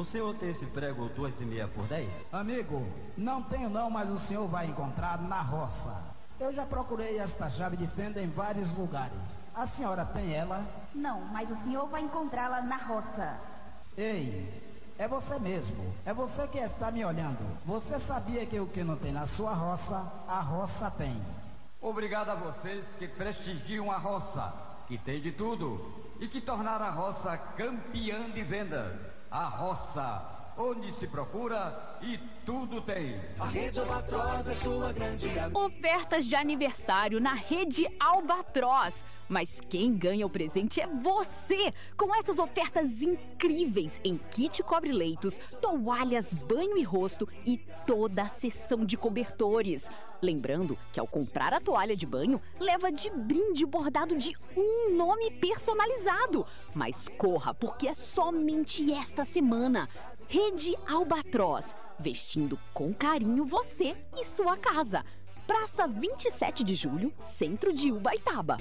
o senhor tem esse prego 2,5 por 10? Amigo, não tenho não, mas o senhor vai encontrar na roça. Eu já procurei esta chave de fenda em vários lugares. A senhora tem ela? Não, mas o senhor vai encontrá-la na roça. Ei, é você mesmo. É você que está me olhando. Você sabia que o que não tem na sua roça, a roça tem. Obrigado a vocês que prestigiam a roça, que tem de tudo, e que tornaram a roça campeã de vendas. A roça, onde se procura e tudo tem. A Rede Albatroz é sua grande amiga. Ofertas de aniversário na Rede Albatroz. Mas quem ganha o presente é você! Com essas ofertas incríveis em kit cobre-leitos, toalhas, banho e rosto e toda a seção de cobertores. Lembrando que ao comprar a toalha de banho, leva de brinde o bordado de um nome personalizado. Mas corra, porque é somente esta semana. Rede Albatroz, vestindo com carinho você e sua casa. Praça 27 de Julho, centro de Ubaitaba.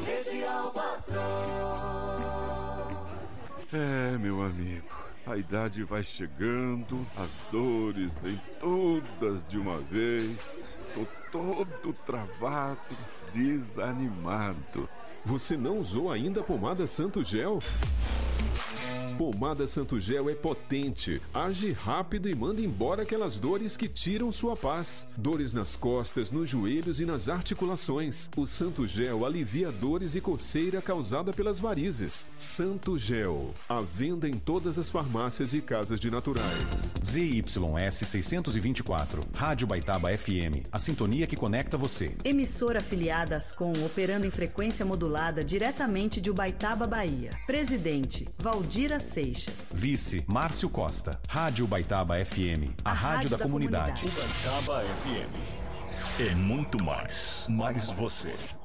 É, meu amigo, a idade vai chegando, as dores vêm todas de uma vez. Tô todo travado, desanimado. Você não usou ainda a pomada Santo Gel? Pomada Santo Gel é potente, age rápido e manda embora aquelas dores que tiram sua paz. Dores nas costas, nos joelhos e nas articulações. O Santo Gel alivia dores e coceira causada pelas varizes. Santo Gel, à venda em todas as farmácias e casas de naturais. ZYS 624, Rádio Ubaitaba FM, a sintonia que conecta você. Emissora afiliada Ascom, operando em frequência modulada diretamente de Ubaitaba, Bahia. Presidente, Valdira Seixas. Vice, Márcio Costa. Rádio Ubaitaba FM, a rádio da comunidade. Ubaitaba FM. É muito mais você.